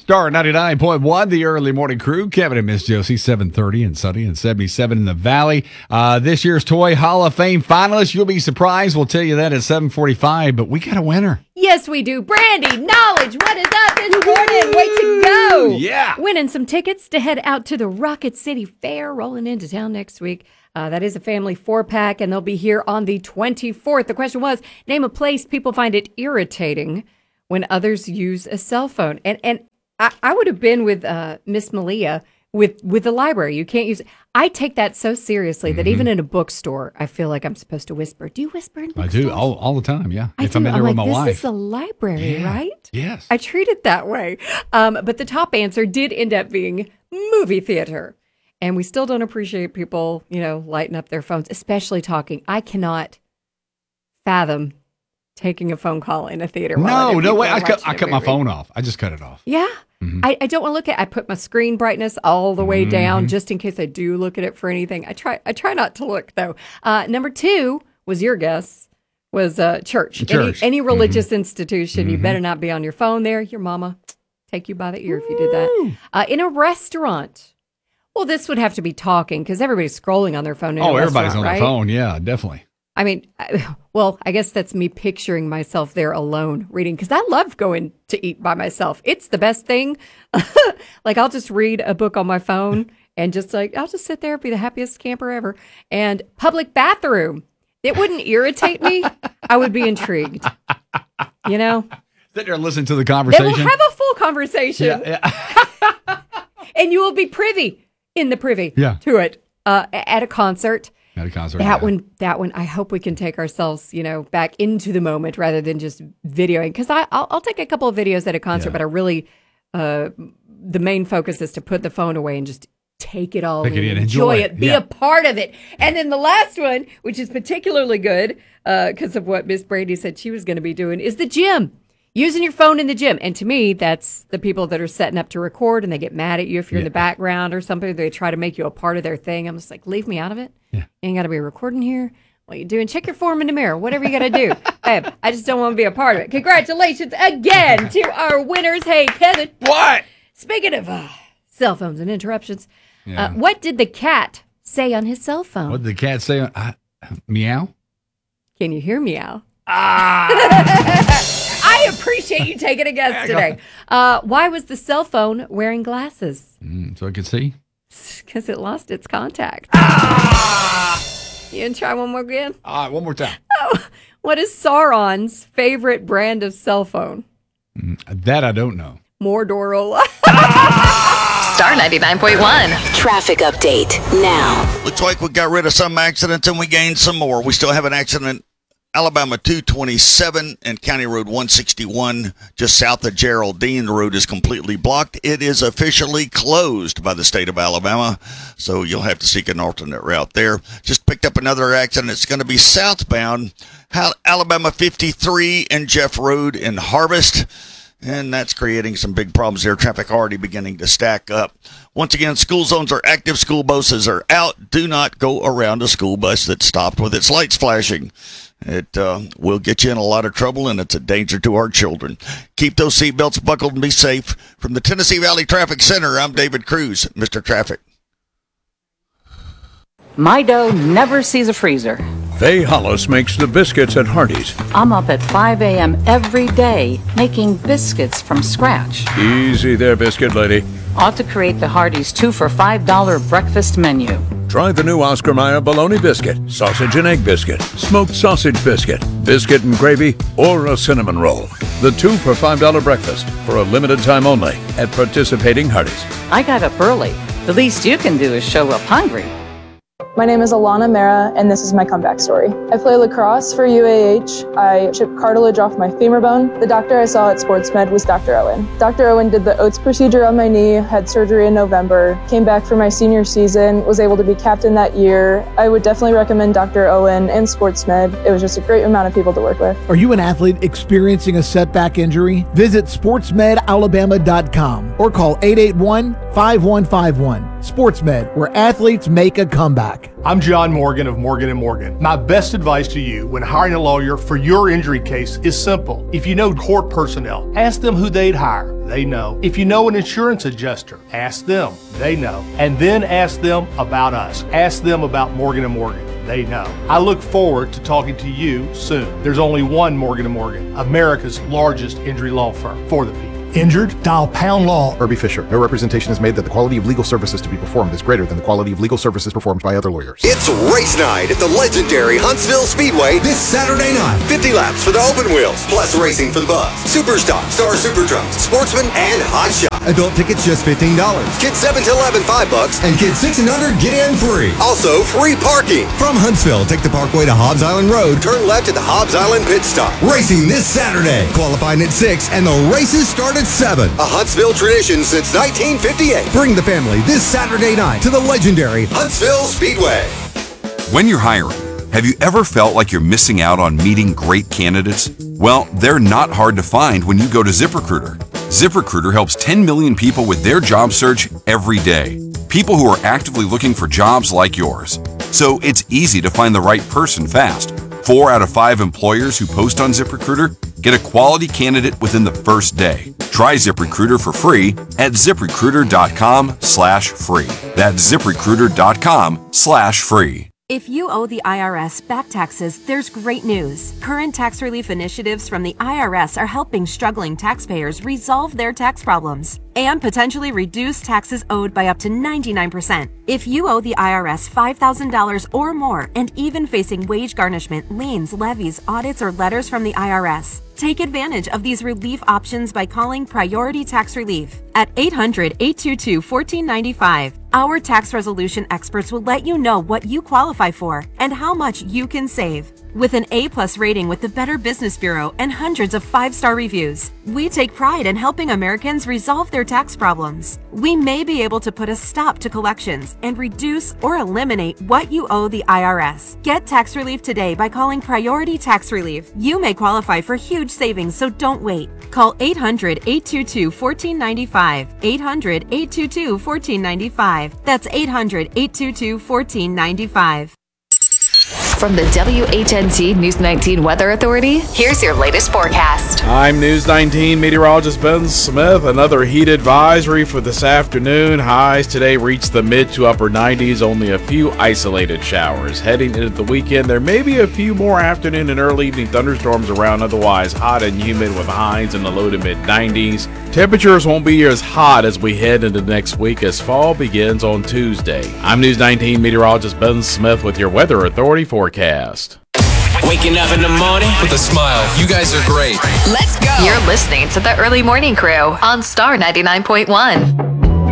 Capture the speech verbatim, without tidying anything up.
Star ninety-nine point one, the early morning crew. Kevin and Miss Josie, seven thirty and sunny and seventy-seven in the valley. Uh, this year's Toy Hall of Fame finalists, you'll be surprised. We'll tell you that at seven forty-five, but we got a winner. Yes, we do. Brandy Knowledge, what is up this morning? Way to go. Yeah. Winning some tickets to head out to the Rocket City Fair, rolling into town next week. Uh, that is a family four-pack, and they'll be here on the twenty-fourth. The question was, name a place people find it irritating when others use a cell phone. And and I, I would have been with uh, Miss Malia with, with the library. You can't use it. I take that so seriously mm-hmm. that even in a bookstore, I feel like I'm supposed to whisper. Do you whisper in bookstores? I do, all, all the time, yeah. I if do. I'm in there I'm with like, my this wife. This is a library, yeah. right? Yes. I treat it that way. Um, but the top answer did end up being movie theater. And we still don't appreciate people, you know, lighting up their phones, especially talking. I cannot fathom taking a phone call in a theater. No, no way. I cut, I cut my movie. phone off. I just cut it off. Yeah. Mm-hmm. I, I don't want to look at it. I put my screen brightness all the way mm-hmm. down just in case I do look at it for anything. I try I try not to look, though. Uh, number two was your guess, was uh, church. Church. Any, any religious mm-hmm. institution, mm-hmm. you better not be on your phone there. Your mama take you by the ear if you did that. Uh, in a restaurant. Well, this would have to be talking because everybody's scrolling on their phone. In oh, a everybody's on right? their phone. Yeah, definitely. I mean, I, well, I guess that's me picturing myself there alone reading because I love going to eat by myself. It's the best thing. Like I'll just read a book on my phone and just like, I'll just sit there, be the happiest camper ever. And public bathroom, it wouldn't irritate me. I would be intrigued, you know? Sit there and listen to the conversation. Then we'll have a full conversation. Yeah, yeah. And you will be privy in the privy yeah. to it uh, at a concert. At a concert. That yeah. one, that one, I hope we can take ourselves, you know, back into the moment rather than just videoing. Because I'll, I'll take a couple of videos at a concert, yeah. but I really, uh, the main focus is to put the phone away and just take it all take in, it in, enjoy, enjoy it, it. be yeah. a part of it. And then the last one, which is particularly good because uh, of what Miss Brady said she was going to be doing, is the gym. Using your phone in the gym. And to me, that's the people that are setting up to record and they get mad at you if you're yeah. in the background or something. They try to make you a part of their thing. I'm just like, leave me out of it. Yeah. You ain't got to be recording here. What you doing? Check your form in the mirror. Whatever you got to do. Babe, I just don't want to be a part of it. Congratulations again to our winners. Hey, Kevin. What? Speaking of uh, cell phones and interruptions, yeah. uh, what did the cat say on his cell phone? What did the cat say? Uh, meow? Can you hear meow? Ah! I appreciate you taking a guess today. Uh, why was the cell phone wearing glasses? Mm, so I could see? Because it lost its contact. Ah! You gonna try one more again? All right, one more time. Oh, what is Sauron's favorite brand of cell phone? Mm, that I don't know. Mordorola. Star ninety-nine point one. Traffic update now. Looks like we got rid of some accidents and we gained some more. We still have an accident. Alabama two twenty-seven and County Road one sixty-one, just south of Geraldine. The road is completely blocked. It is officially closed by the state of Alabama, so you'll have to seek an alternate route there. Just picked up another accident. It's going to be southbound, Alabama fifty-three and Jeff Road in Harvest, and that's creating some big problems there. Traffic already beginning to stack up. Once again, school zones are active. School buses are out. Do not go around a school bus that's stopped with its lights flashing. It uh, will get you in a lot of trouble, and it's a danger to our children. Keep those seatbelts buckled and be safe. From the Tennessee Valley Traffic Center, I'm David Cruz, Mister Traffic. My dough never sees a freezer. Faye Hollis makes the biscuits at Hardee's. I'm up at five a.m. every day making biscuits from scratch. Easy there, biscuit lady. Ought to create the Hardee's two for five dollar breakfast menu. Try the new Oscar Mayer bologna biscuit, sausage and egg biscuit, smoked sausage biscuit, biscuit and gravy, or a cinnamon roll. The two for five dollar breakfast for a limited time only at participating Hardee's. I got up early. The least you can do is show up hungry. My name is Alana Mera, and this is my comeback story. I play lacrosse for U A H. I chipped cartilage off my femur bone. The doctor I saw at SportsMed was Doctor Owen. Doctor Owen did the Oates procedure on my knee, had surgery in November, came back for my senior season, was able to be captain that year. I would definitely recommend Doctor Owen and SportsMed. It was just a great amount of people to work with. Are you an athlete experiencing a setback injury? Visit sports med alabama dot com or call eight eight one, five one five one. SportsMed, where athletes make a comeback. Bank. I'm John Morgan of Morgan and Morgan. My best advice to you when hiring a lawyer for your injury case is simple. If you know court personnel, ask them who they'd hire. They know. If you know an insurance adjuster, ask them. They know. And then ask them about us. Ask them about Morgan and Morgan. They know. I look forward to talking to you soon. There's only one Morgan and Morgan, America's largest injury law firm for the people. Injured? Dial Pound Law. Irby Fisher. No representation is made that the quality of legal services to be performed is greater than the quality of legal services performed by other lawyers. It's race night at the legendary Huntsville Speedway this Saturday night. fifty laps for the open wheels, plus racing for the bus, Superstock, Star Super Trucks, Sportsman, and Hot Shot. Adult tickets just fifteen dollars. Kids seven to eleven, five bucks. And kids six and under get in free. Also, free parking. From Huntsville, take the Parkway to Hobbs Island Road. Turn left at the Hobbs Island pit stop. Racing this Saturday. Qualifying at six, and the races start at seven. A Huntsville tradition since nineteen fifty-eight. Bring the family this Saturday night to the legendary Huntsville Speedway. When you're hiring, have you ever felt like you're missing out on meeting great candidates? Well, they're not hard to find when you go to ZipRecruiter. ZipRecruiter helps ten million people with their job search every day. People who are actively looking for jobs like yours. So it's easy to find the right person fast. Four out of five employers who post on ZipRecruiter get a quality candidate within the first day. Try ZipRecruiter for free at ZipRecruiter.com slash free. That's ZipRecruiter.com slash free. If you owe the I R S back taxes, there's great news. Current tax relief initiatives from the I R S are helping struggling taxpayers resolve their tax problems and potentially reduce taxes owed by up to ninety-nine percent. If you owe the I R S five thousand dollars or more and even facing wage garnishment, liens, levies, audits, or letters from the I R S, take advantage of these relief options by calling Priority Tax Relief at eight hundred, eight two two, one four nine five. Our tax resolution experts will let you know what you qualify for and how much you can save. With an A-plus rating with the Better Business Bureau and hundreds of five-star reviews, we take pride in helping Americans resolve their tax problems. We may be able to put a stop to collections and reduce or eliminate what you owe the I R S. Get tax relief today by calling Priority Tax Relief. You may qualify for huge savings, so don't wait. Call eight hundred, eight two two, one four nine five. eight hundred, eight two two, one four nine five. That's eight hundred, eight two two, one four nine five. From the W H N T News nineteen Weather Authority, here's your latest forecast. I'm News nineteen meteorologist Ben Smith. Another heat advisory for this afternoon. Highs today reach the mid to upper nineties, only a few isolated showers. Heading into the weekend, there may be a few more afternoon and early evening thunderstorms around, otherwise hot and humid with highs in the low to mid nineties. Temperatures won't be as hot as we head into next week as fall begins on Tuesday. I'm News nineteen meteorologist Ben Smith with your Weather Authority forecast. Waking up in the morning with a smile. You guys are great. Let's go. You're listening to the Early Morning Crew on Star ninety-nine point one.